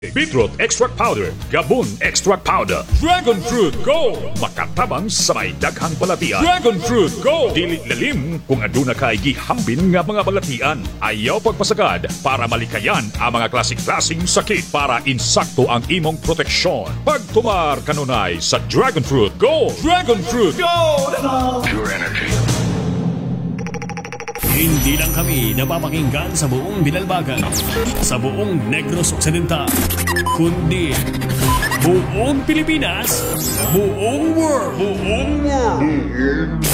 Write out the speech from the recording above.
Beetroot Extract Powder, Gabon Extract Powder, Dragon Fruit Go! Makatabang sa may daghang balatian. Dragon Fruit Go! Dili lalim kung aduna kay gihambin nga mga balatian. Ayaw pagpasagad para malikayan ang mga klasik-klasing sakit para insakto ang imong proteksyon. Pagtumar kanunay sa Dragon Fruit Go! Dragon Fruit Go! Pure energy. Hindi lang kami napapakinggan sa buong Binalbagan, sa buong Negros Occidental, kundi buong Pilipinas, buong world.